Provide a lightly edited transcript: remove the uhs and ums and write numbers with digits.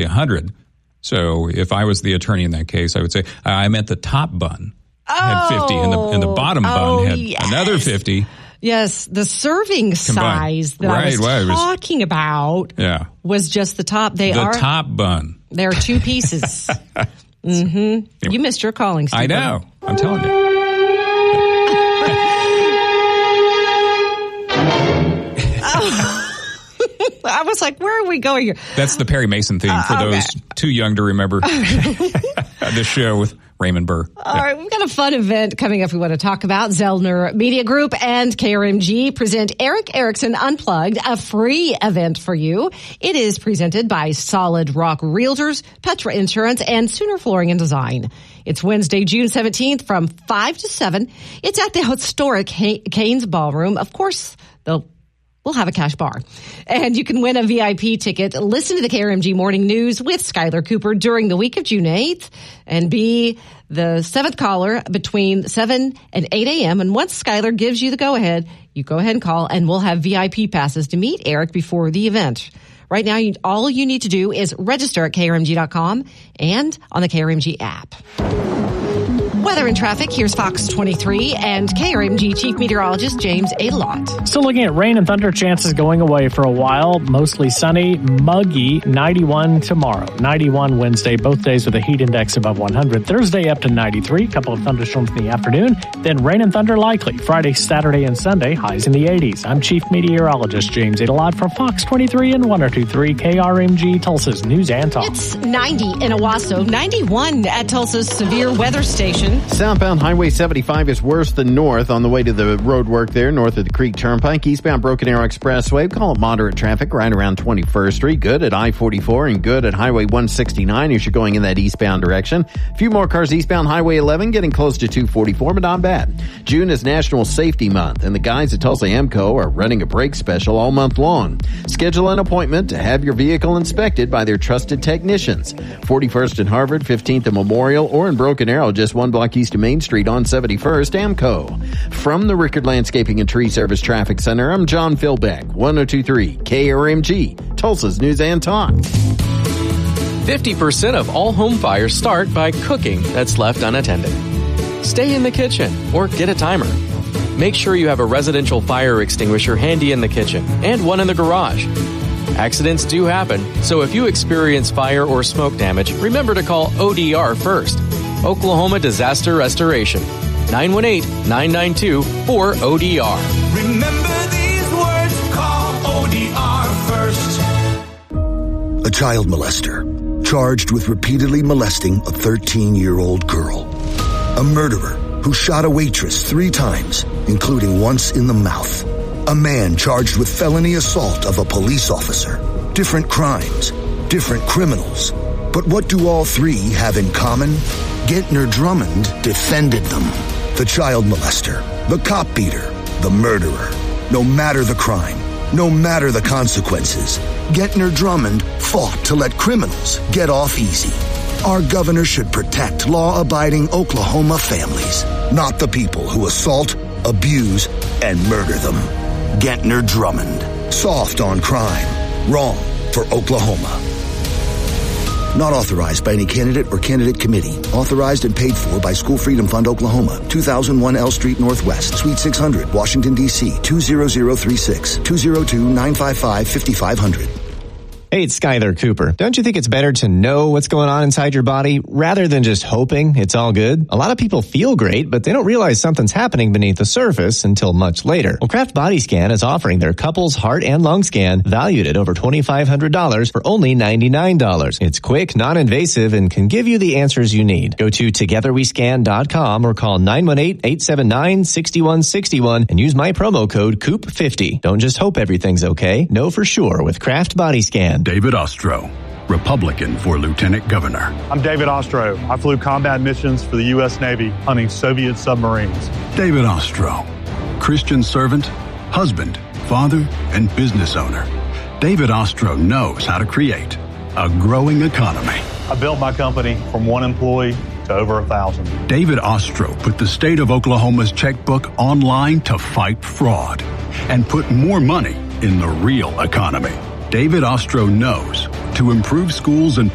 $100. So if I was the attorney in that case, I would say, I meant the top bun had 50 and the bottom bun had another 50. Yes, the serving size that I was talking about was just the top. The top bun. There are two pieces. Mm-hmm. You missed your calling, Steve. I know. I'm telling you. I was like, where are we going here? That's the Perry Mason theme for those too young to remember this show with Raymond Burr. All right, we've got a fun event coming up we want to talk about. Zellner Media Group and KRMG present Eric Erickson Unplugged, a free event for you. It is presented by Solid Rock Realtors, Petra Insurance, and Sooner Flooring and Design. It's Wednesday, June 17th from 5 to 7. It's at the historic Cain's Ballroom. Of course, we'll have a cash bar. And you can win a VIP ticket. Listen to the KRMG Morning News with Skylar Cooper during the week of June 8th and be the 7th caller between 7 and 8 a.m. And once Skylar gives you the go-ahead, you go ahead and call, and we'll have VIP passes to meet Eric before the event. Right now, all you need to do is register at krmg.com and on the KRMG app. Weather and traffic, here's Fox 23 and KRMG Chief Meteorologist James Adelot. Still looking at rain and thunder chances going away for a while. Mostly sunny, muggy, 91 tomorrow. 91 Wednesday, both days with a heat index above 100. Thursday up to 93, a couple of thunderstorms in the afternoon. Then rain and thunder likely. Friday, Saturday, and Sunday, highs in the 80s. I'm Chief Meteorologist James Adelot for Fox 23 and 102.3 KRMG, Tulsa's News and Talk. It's 90 in Owasso, 91 at Tulsa's Severe Weather Station. Southbound Highway 75 is worse than north on the way to the road work there, north of the Creek Turnpike. Eastbound Broken Arrow Expressway, call it moderate traffic right around 21st Street. Good at I-44 and good at Highway 169 as you're going in that eastbound direction. A few more cars eastbound Highway 11, getting close to 244, but not bad. June is National Safety Month, and the guys at Tulsa AMCO are running a brake special all month long. Schedule an appointment to have your vehicle inspected by their trusted technicians. 41st and Harvard, 15th and Memorial, or in Broken Arrow, just one block east of Main Street on 71st, AMCO. From the Rickard Landscaping and Tree Service Traffic Center, I'm John Philbeck, 102.3 KRMG, Tulsa's News and Talk. 50% of all home fires start by cooking that's left unattended. Stay in the kitchen or get a timer. Make sure you have a residential fire extinguisher handy in the kitchen and one in the garage. Accidents do happen, so if you experience fire or smoke damage, remember to call ODR first. Oklahoma Disaster Restoration, 918-992-4ODR. Remember these words, call ODR first. A child molester, charged with repeatedly molesting a 13-year-old girl. A murderer who shot a waitress 3 times, including once in the mouth. A man charged with felony assault of a police officer. Different crimes, different criminals. But what do all 3 have in common? Gentner Drummond defended them. The child molester, the cop beater, the murderer. No matter the crime, no matter the consequences, Gentner Drummond fought to let criminals get off easy. Our governor should protect law-abiding Oklahoma families, not the people who assault, abuse, and murder them. Gentner Drummond, soft on crime, wrong for Oklahoma. Not authorized by any candidate or candidate committee. Authorized and paid for by School Freedom Fund, Oklahoma. 2001 L Street Northwest, Suite 600, Washington, D.C. 20036, 202-955-5500. Hey, it's Skylar Cooper. Don't you think it's better to know what's going on inside your body rather than just hoping it's all good? A lot of people feel great, but they don't realize something's happening beneath the surface until much later. Well, Kraft Body Scan is offering their couples heart and lung scan valued at over $2,500 for only $99. It's quick, non-invasive, and can give you the answers you need. Go to togetherwescan.com or call 918-879-6161 and use my promo code COOP50. Don't just hope everything's okay. Know for sure with Kraft Body Scan. David Ostro, Republican for Lieutenant Governor. I'm David Ostro. I flew combat missions for the U.S. Navy hunting Soviet submarines. David Ostro, Christian servant, husband, father, and business owner. David Ostro knows how to create a growing economy. I built my company from 1 employee to over 1,000. David Ostro put the state of Oklahoma's checkbook online to fight fraud and put more money in the real economy. David Ostro knows to improve schools and